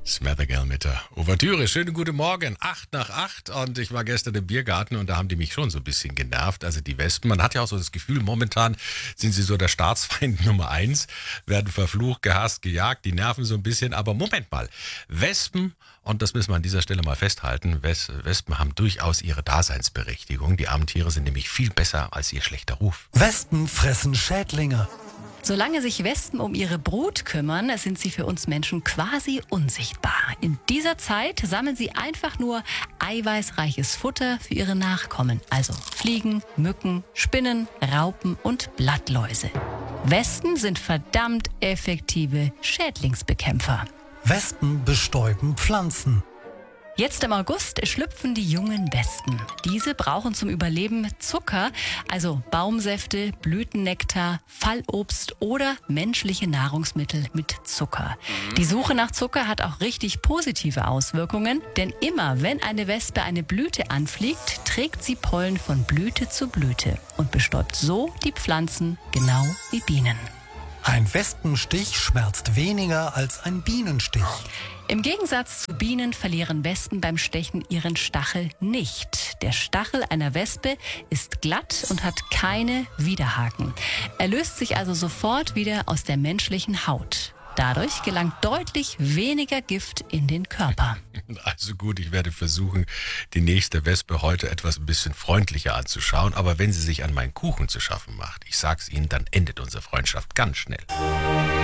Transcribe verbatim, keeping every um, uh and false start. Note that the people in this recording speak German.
Smothergirl mit der Ouvertüre. Schönen guten Morgen. Acht nach acht und ich war gestern im Biergarten und da haben die mich schon so ein bisschen genervt. Also die Wespen, man hat ja auch so das Gefühl, momentan sind sie so der Staatsfeind Nummer eins, werden verflucht, gehasst, gejagt, die nerven so ein bisschen. Aber Moment mal, Wespen, und das müssen wir an dieser Stelle mal festhalten, Wes- Wespen haben durchaus ihre Daseinsberechtigung. Die armen Tiere sind nämlich viel besser als ihr schlechter Ruf. Wespen fressen Schädlinge. Solange sich Wespen um ihre Brut kümmern, sind sie für uns Menschen quasi unsichtbar. In dieser Zeit sammeln sie einfach nur eiweißreiches Futter für ihre Nachkommen. Also Fliegen, Mücken, Spinnen, Raupen und Blattläuse. Wespen sind verdammt effektive Schädlingsbekämpfer. Wespen bestäuben Pflanzen. Jetzt im August schlüpfen die jungen Wespen. Diese brauchen zum Überleben Zucker, also Baumsäfte, Blütennektar, Fallobst oder menschliche Nahrungsmittel mit Zucker. Die Suche nach Zucker hat auch richtig positive Auswirkungen, denn immer wenn eine Wespe eine Blüte anfliegt, trägt sie Pollen von Blüte zu Blüte und bestäubt so die Pflanzen genau wie Bienen. Ein Wespenstich schmerzt weniger als ein Bienenstich. Im Gegensatz zu Bienen verlieren Wespen beim Stechen ihren Stachel nicht. Der Stachel einer Wespe ist glatt und hat keine Widerhaken. Er löst sich also sofort wieder aus der menschlichen Haut. Dadurch gelangt deutlich weniger Gift in den Körper. Also gut, ich werde versuchen, die nächste Wespe heute etwas ein bisschen freundlicher anzuschauen. Aber wenn sie sich an meinen Kuchen zu schaffen macht, ich sag's Ihnen, dann endet unsere Freundschaft ganz schnell.